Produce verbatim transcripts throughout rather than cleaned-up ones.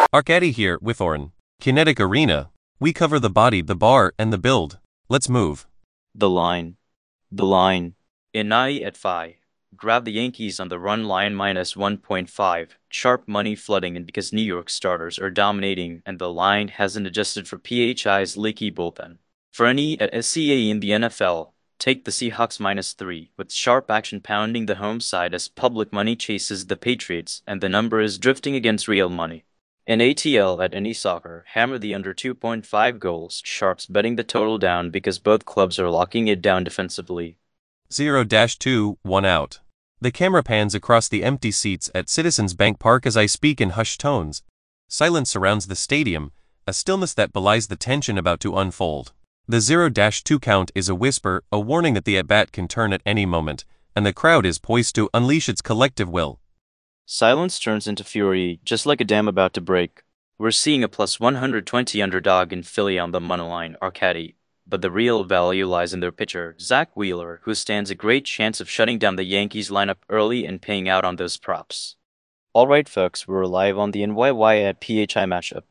Arcady here with Oren. Kinetic Arena. We cover the body, the bar, and the build. Let's move. The line. The line. Inai at five. Grab the Yankees on the run line minus one point five. Sharp money flooding in because New York starters are dominating and the line hasn't adjusted for P H I's leaky bullpen. For any at S C A in the N F L, take the Seahawks minus three, with sharp action pounding the home side as public money chases the Patriots and the number is drifting against real money. In A T L at Any Soccer, hammer the under two point five goals, sharps betting the total down because both clubs are locking it down defensively. zero dash two, one out. The camera pans across the empty seats at Citizens Bank Park as I speak in hushed tones. Silence surrounds the stadium, a stillness that belies the tension about to unfold. The zero dash two count is a whisper, a warning that the at-bat can turn at any moment, and the crowd is poised to unleash its collective will. Silence turns into fury, just like a dam about to break. We're seeing a plus one hundred twenty underdog in Philly on the moneyline, Arcady, but the real value lies in their pitcher, Zach Wheeler, who stands a great chance of shutting down the Yankees lineup early and paying out on those props. Alright folks, we're live on the N Y Y at P H I matchup.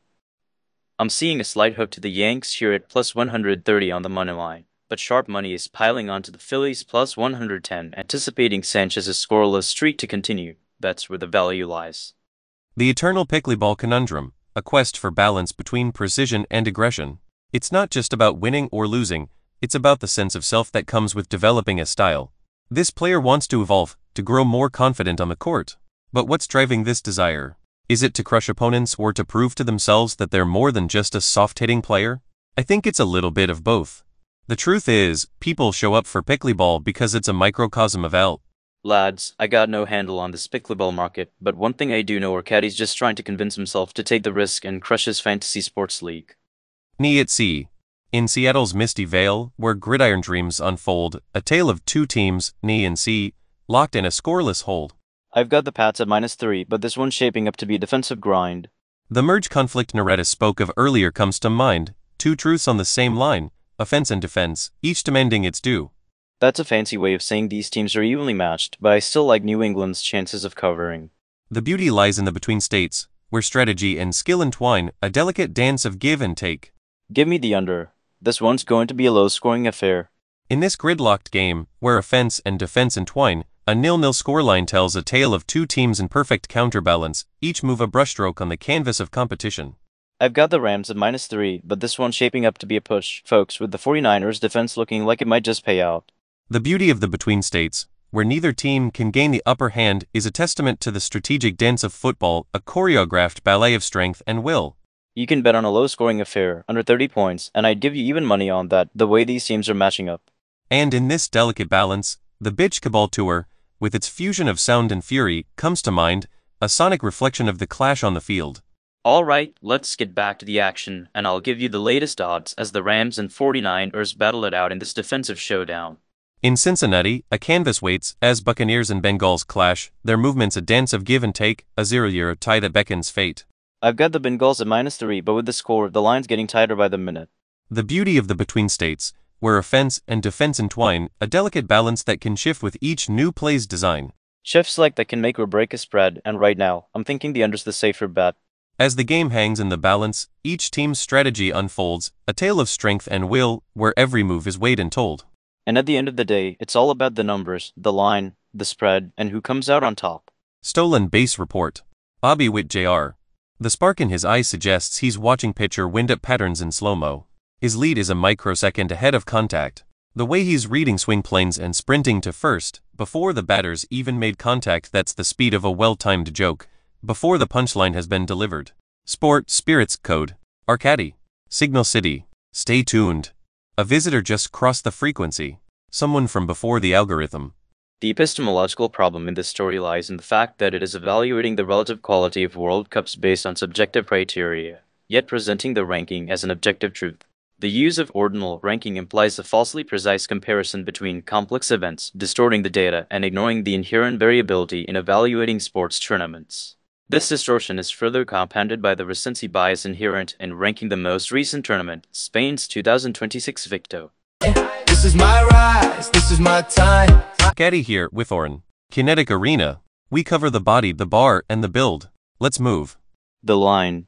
I'm seeing a slight hook to the Yanks here at plus one hundred thirty on the moneyline, but sharp money is piling onto the Phillies plus one hundred ten, anticipating Sanchez's scoreless streak to continue. That's where the value lies. The eternal pickleball conundrum, a quest for balance between precision and aggression. It's not just about winning or losing, it's about the sense of self that comes with developing a style. This player wants to evolve, to grow more confident on the court. But what's driving this desire? Is it to crush opponents or to prove to themselves that they're more than just a soft-hitting player? I think it's a little bit of both. The truth is, people show up for pickleball because it's a microcosm of L. Lads, I got no handle on this pickleball market, but one thing I do know, Arcady's just trying to convince himself to take the risk and crush his fantasy sports league. Knee at sea. In Seattle's misty vale, where gridiron dreams unfold, a tale of two teams, Knee and Sea, locked in a scoreless hold. I've got the Pats at minus three, but this one's shaping up to be a defensive grind. The merge conflict Noretta spoke of earlier comes to mind, two truths on the same line, offense and defense, each demanding its due. That's a fancy way of saying these teams are evenly matched, but I still like New England's chances of covering. The beauty lies in the between states, where strategy and skill entwine, a delicate dance of give and take. Give me the under. This one's going to be a low-scoring affair. In this gridlocked game, where offense and defense entwine, a nil-nil scoreline tells a tale of two teams in perfect counterbalance, each move a brushstroke on the canvas of competition. I've got the Rams at minus three, but this one's shaping up to be a push, folks, with the 49ers defense looking like it might just pay out. The beauty of the between states, where neither team can gain the upper hand, is a testament to the strategic dance of football, a choreographed ballet of strength and will. You can bet on a low-scoring affair, under thirty points, and I'd give you even money on that, the way these teams are matching up. And in this delicate balance, the Bitch Cabal Tour, with its fusion of sound and fury, comes to mind, a sonic reflection of the clash on the field. Alright, let's get back to the action, and I'll give you the latest odds as the Rams and 49ers battle it out in this defensive showdown. In Cincinnati, a canvas waits, as Buccaneers and Bengals clash, their movements a dance of give and take, a zero-year tie that beckons fate. I've got the Bengals at minus three, but with the score, the line's getting tighter by the minute. The beauty of the between states, where offense and defense entwine, a delicate balance that can shift with each new play's design. Shifts like that can make or break a spread, and right now, I'm thinking the under's the safer bet. As the game hangs in the balance, each team's strategy unfolds, a tale of strength and will, where every move is weighed and told. And at the end of the day, it's all about the numbers, the line, the spread, and who comes out on top. Stolen base report. Bobby Witt Junior The spark in his eye suggests he's watching pitcher wind-up patterns in slow-mo. His lead is a microsecond ahead of contact. The way he's reading swing planes and sprinting to first, before the batters even made contact, that's the speed of a well-timed joke, before the punchline has been delivered. Sport, Spirits, Code. Arcady. Signal City. Stay tuned. A visitor just crossed the frequency. Someone from before the algorithm. The epistemological problem in this story lies in the fact that it is evaluating the relative quality of World Cups based on subjective criteria, yet presenting the ranking as an objective truth. The use of ordinal ranking implies a falsely precise comparison between complex events, distorting the data and ignoring the inherent variability in evaluating sports tournaments. This distortion is further compounded by the recency bias inherent in ranking the most recent tournament, Spain's two thousand twenty-six Victo. This is my rise, this is my time. Arcady here with Oren. Kinetic Arena. We cover the body, the bar, and the build. Let's move. The line.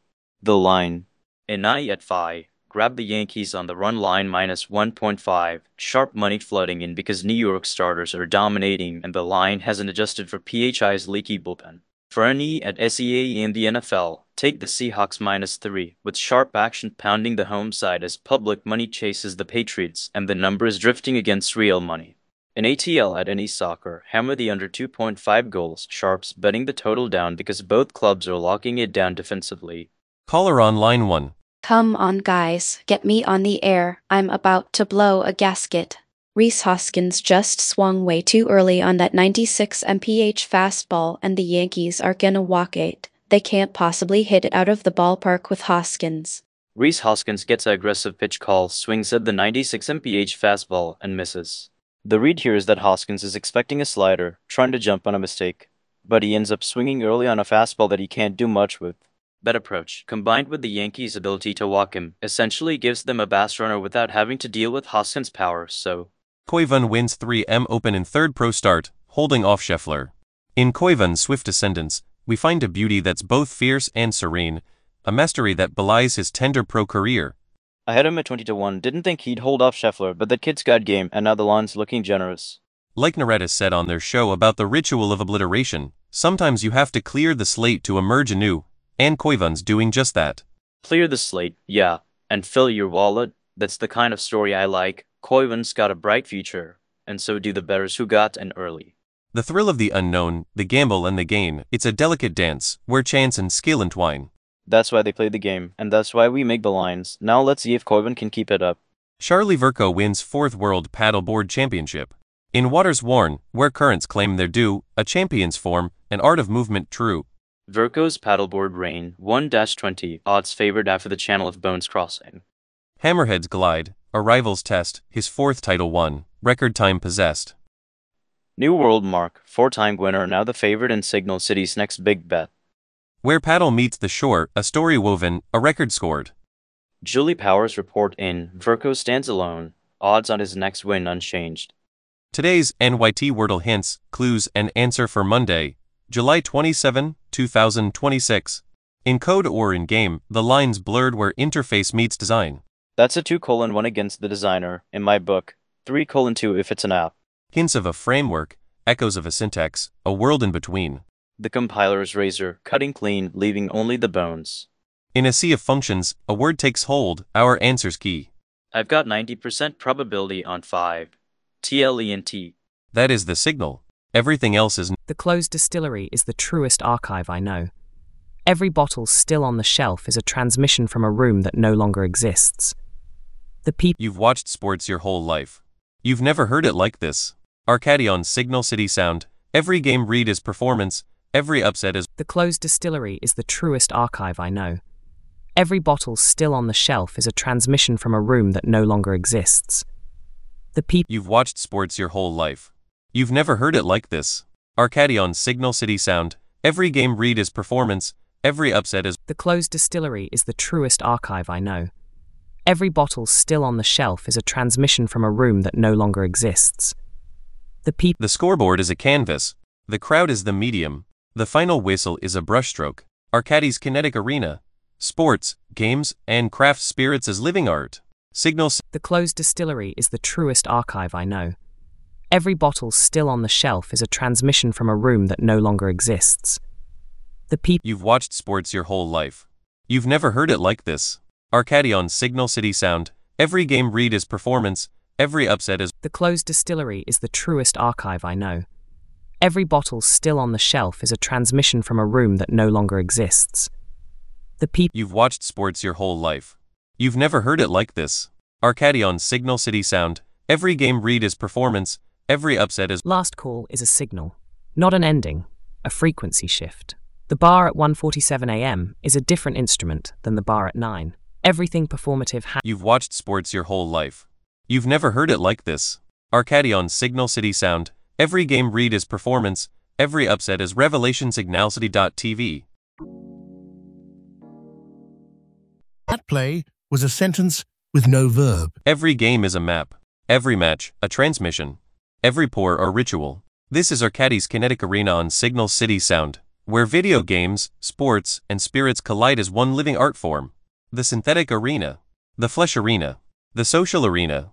The line. In I at five. Grab the Yankees on the run line minus one point five. Sharp money flooding in because New York starters are dominating and the line hasn't adjusted for P H I's leaky bullpen. For an E at S E A in the N F L, take the Seahawks minus three, with sharp action pounding the home side as public money chases the Patriots and the number is drifting against real money. In A T L at Any Soccer, hammer the under two point five goals, sharps betting the total down because both clubs are locking it down defensively. Caller on line one. Come on guys, get me on the air, I'm about to blow a gasket. Rhys Hoskins just swung way too early on that ninety-six mile per hour fastball and the Yankees are gonna walk it. They can't possibly hit it out of the ballpark with Hoskins. Rhys Hoskins gets an aggressive pitch call, swings at the ninety-six mile per hour fastball, and misses. The read here is that Hoskins is expecting a slider, trying to jump on a mistake, but he ends up swinging early on a fastball that he can't do much with. That approach, combined with the Yankees' ability to walk him, essentially gives them a base runner without having to deal with Hoskins' power, so... Koivu wins three M Open in third pro start, holding off Scheffler. In Koivu's swift ascendance, we find a beauty that's both fierce and serene, a mastery that belies his tender pro career. I had him at twenty to one, didn't think he'd hold off Scheffler, but that kid's got game, and now the line's looking generous. Like Naredis said on their show about the ritual of obliteration, sometimes you have to clear the slate to emerge anew, and Koivu's doing just that. Clear the slate, yeah, and fill your wallet, that's the kind of story I like. Koivu's got a bright future, and so do the bettors who got in early. The thrill of the unknown, the gamble and the gain, it's a delicate dance, where chance and skill entwine. That's why they play the game, and that's why we make the lines. Now let's see if Koivu can keep it up. Charlie Verco wins fourth World Paddleboard Championship. In waters worn, where currents claim their due, a champion's form, an art of movement true. Verco's paddleboard reign, one twenty, odds favored after the Channel of Bones crossing. Hammerhead's glide, a rival's test, his fourth title won, record time possessed. New world mark, four-time winner, now the favorite in Signal City's next big bet. Where paddle meets the shore, a story woven, a record scored. Julie Powers report in, Verco stands alone, odds on his next win unchanged. Today's N Y T Wordle hints, clues and answer for Monday, July twenty-seventh, two thousand twenty-six. In code or in game, the lines blurred where interface meets design. That's a two colon one against the designer, in my book, three colon two if it's an app. Hints of a framework, echoes of a syntax, a world in between. The compiler's razor, cutting clean, leaving only the bones. In a sea of functions, a word takes hold, our answer's key. I've got ninety percent probability on five. T L E N T. That is the signal. Everything else is... The closed distillery is the truest archive I know. Every bottle still on the shelf is a transmission from a room that no longer exists. The people... You've watched sports your whole life. You've never heard it like this. Arcadion's Signal City sound, every game read is performance, every upset is... The closed distillery is the truest archive I know. Every bottle still on the shelf is a transmission from a room that no longer exists. The people... You've watched sports your whole life. You've never heard it like this. Arcadion's Signal City sound, every game read is performance, every upset is... The closed distillery is the truest archive I know. Every bottle still on the shelf is a transmission from a room that no longer exists. The people... The scoreboard is a canvas. The crowd is the medium. The final whistle is a brushstroke. Arcadie's kinetic arena. Sports, games, and craft spirits as living art. Signal... The closed distillery is the truest archive I know. Every bottle still on the shelf is a transmission from a room that no longer exists. The people... You've watched sports your whole life. You've never heard it like this. Arcadion's Signal City sound, every game read is performance, every upset is... The closed distillery is the truest archive I know. Every bottle still on the shelf is a transmission from a room that no longer exists. The people... You've watched sports your whole life. You've never heard it like this. Arcadion's Signal City sound, every game read is performance, every upset is... Last call is a signal, not an ending, a frequency shift. The bar at one forty-seven a m is a different instrument than the bar at nine. Everything performative ha- You've watched sports your whole life. You've never heard it like this. Arcadion's Signal City sound, every game read is performance, every upset is revelation. Signal City dot T V. That play was a sentence with no verb. Every game is a map. Every match, a transmission. Every pour or ritual. This is Arcadie's kinetic arena on Signal City sound. where video games, sports, and spirits collide as one living art form. The synthetic arena, the flesh arena, the social arena,